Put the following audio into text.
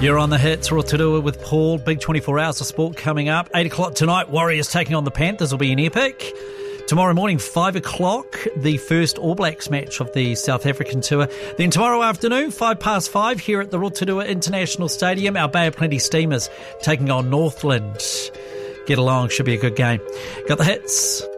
You're on the hits, Rotorua with Paul. Big 24 hours of sport coming up. 8 o'clock tonight, Warriors taking on the Panthers will be an epic. Tomorrow morning, 5 o'clock, the first All Blacks match of the South African tour. Then tomorrow afternoon, 5:05, here at the Rotorua International Stadium, our Bay of Plenty Steamers taking on Northland. Get along, should be a good game. Got the hits.